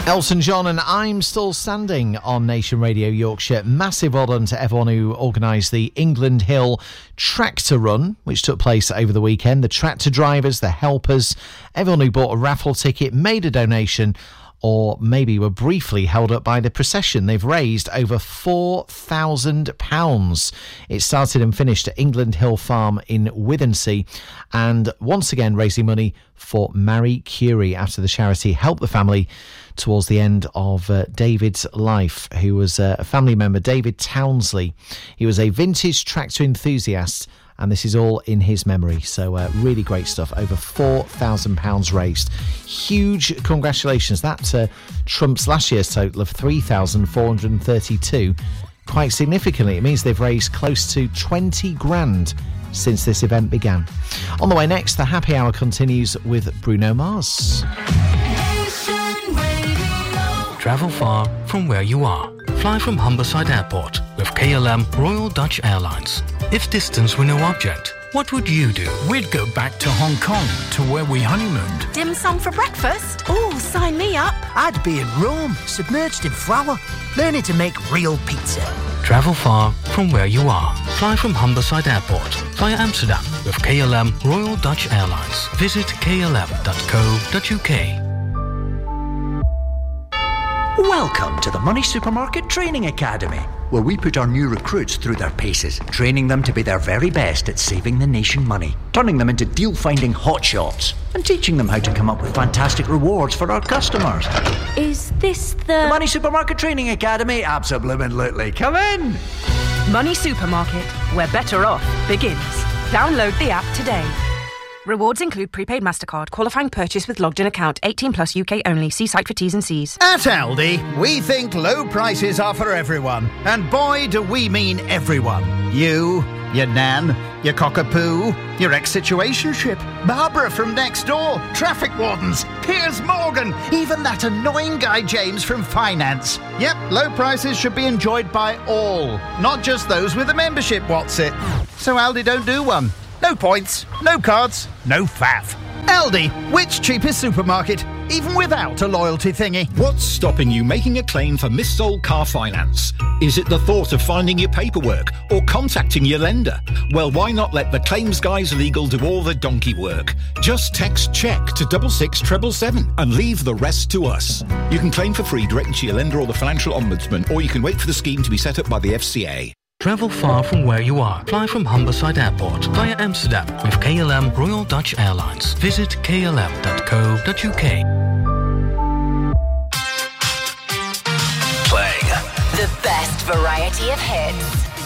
Elton John and I'm Still Standing on Nation Radio Yorkshire. Massive well done to everyone who organised the England Hill Tractor Run, which took place over the weekend. The tractor drivers, the helpers, everyone who bought a raffle ticket, made a donation, or maybe were briefly held up by the procession. They've raised over £4,000. It started and finished at England Hill Farm in Withensea, and once again raising money for Marie Curie after the charity helped the family towards the end of David's life, who was a family member, David Townsley. He was a vintage tractor enthusiast, and this is all in his memory. So really great stuff. Over £4,000 raised. Huge congratulations. That trumps last year's total of £3,432 quite significantly. It means they've raised close to 20 grand since this event began. On the way next, the happy hour continues with Bruno Mars. Travel far from where you are. Fly from Humberside Airport with KLM Royal Dutch Airlines. If distance were no object, what would you do? We'd go back to Hong Kong, to where we honeymooned. Dim sum for breakfast? Oh, sign me up. I'd be in Rome, submerged in flour, learning to make real pizza. Travel far from where you are. Fly from Humberside Airport via Amsterdam with KLM Royal Dutch Airlines. Visit klm.co.uk. Welcome to the Money Supermarket Training Academy, where we put our new recruits through their paces, training them to be their very best at saving the nation money, turning them into deal-finding hotshots, and teaching them how to come up with fantastic rewards for our customers. Is this the Money Supermarket Training Academy? Absolutely. Come in! Money Supermarket, where better off begins. Download the app today. Rewards include prepaid MasterCard, qualifying purchase with logged-in account, 18 plus UK only. See site for T's and C's. At Aldi, we think low prices are for everyone. And boy, do we mean everyone. You, your nan, your cockapoo, your ex-situationship, Barbara from next door, traffic wardens, Piers Morgan, even that annoying guy James from finance. Yep, low prices should be enjoyed by all, not just those with a membership, what's it? So Aldi don't do one. No points, no cards, no faff. Aldi, which cheapest supermarket, even without a loyalty thingy? What's stopping you making a claim for missold car finance? Is it the thought of finding your paperwork or contacting your lender? Well, why not let the Claims Guys Legal do all the donkey work? Just text CHECK to 66777 and leave the rest to us. You can claim for free directly to your lender or the Financial Ombudsman, or you can wait for the scheme to be set up by the FCA. Travel far from where you are. Fly from Humberside Airport via Amsterdam with KLM Royal Dutch Airlines. Visit klm.co.uk. Playing the best variety of hits.